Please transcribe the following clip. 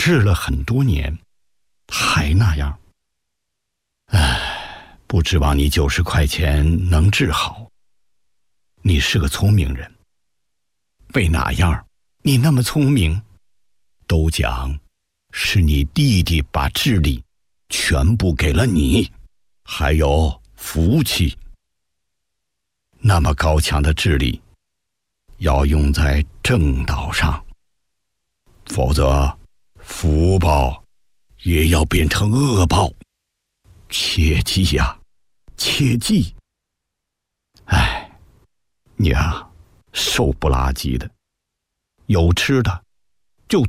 治了很多年，还那样。唉，不指望你90块钱能治好。你是个聪明人，为哪样你那么聪明？都讲是你弟弟把智力全部给了你，还有福气。那么高强的智力要用在正道上，否则福报也要变成恶报。切记呀，切记！哎，你啊，瘦不拉几的，有吃的